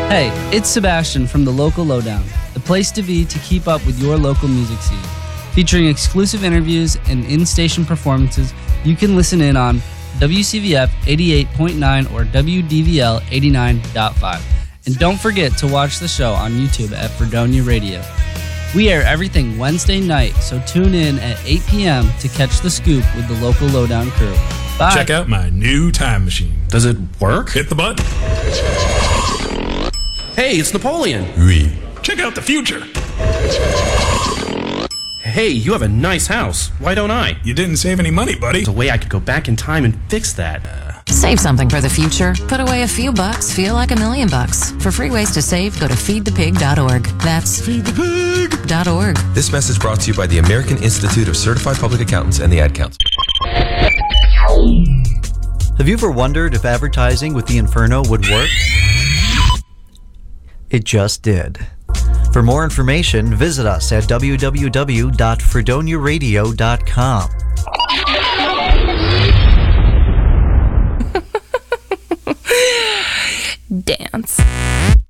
Hey, it's Sebastian from the Local Lowdown, the place to be to keep up with your local music scene. Featuring exclusive interviews and in-station performances, you can listen in on WCVF 88.9 or WDVL 89.5. And don't forget to watch the show on YouTube at Fredonia Radio. We air everything Wednesday night, so tune in at 8 p.m. to catch the scoop with the Local Lowdown crew. Bye. Check out my new time machine. Does it work? Hit the button. Hey, it's Napoleon. Oui. Check out the future. Hey, you have a nice house. Why don't I? You didn't save any money, buddy. There's a way I could go back in time and fix that. Save something for the future. Put away a few bucks, feel like $1 million. For free ways to save, go to feedthepig.org. That's feedthepig.org. This message brought to you by the American Institute of Certified Public Accountants and the Ad Council. Have you ever wondered if advertising with the Inferno would work? It just did. For more information, visit us at www.fredoniaradio.com. Dance.